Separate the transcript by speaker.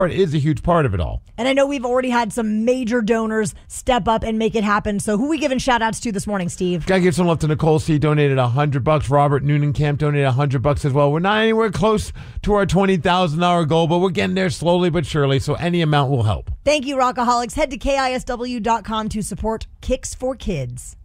Speaker 1: is a huge part of it all.
Speaker 2: And I know we've already had some major donors step up and make it happen. So who are we giving shout outs to this morning, Steve?
Speaker 1: Gotta give some love to Nicole C. Donated $100. Robert Noonan Camp donated $100 as well. We're not anywhere close to our $20,000 goal, but we're getting there slowly but surely. So any amount will help.
Speaker 2: Thank you, Rockaholics. Head to KISW.com to support Kicks for Kids.